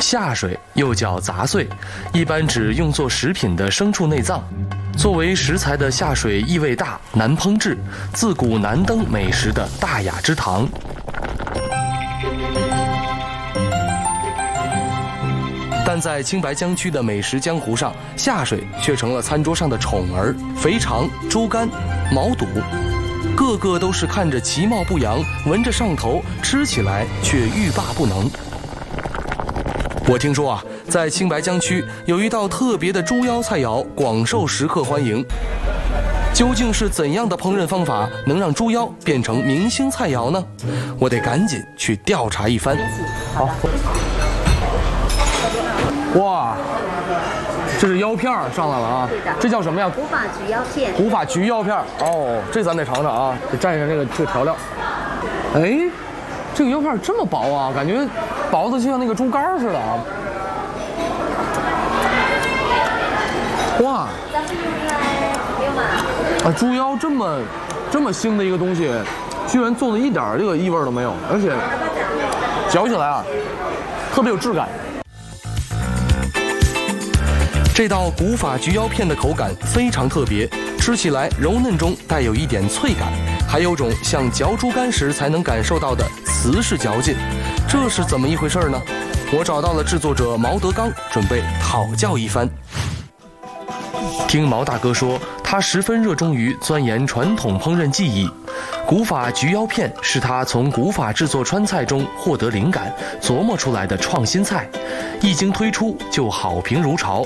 下水又叫杂碎，一般指用作食品的牲畜内脏。作为食材的下水异味大，难烹制，自古难登美食的大雅之堂。但在青白江区的美食江湖上，下水却成了餐桌上的宠儿，肥肠、猪肝、毛肚，个个都是看着其貌不扬，闻着上头，吃起来却欲罢不能。我听说啊，在青白江区有一道特别的猪腰菜肴，广受食客欢迎。究竟是怎样的烹饪方法能让猪腰变成明星菜肴呢？我得赶紧去调查一番。好。哇，这是腰片上来了啊！这叫什么呀？ 古法菊腰片。 古法菊腰片哦，这咱得尝尝啊！得蘸一下这个调料。哎，这个腰片这么薄啊，感觉薄的就像那个猪肝似的啊！哇！啊，猪腰这么腥的一个东西，居然做的一点这个异味都没有，而且嚼起来啊，特别有质感。这道古法菊腰片的口感非常特别，吃起来柔嫩中带有一点脆感，还有种像嚼猪肝时才能感受到的瓷式嚼劲，这是怎么一回事呢？我找到了制作者毛德刚，准备讨教一番。听毛大哥说，他十分热衷于钻研传统烹饪技艺，古法菊腰片是他从古法制作川菜中获得灵感，琢磨出来的创新菜，一经推出就好评如潮。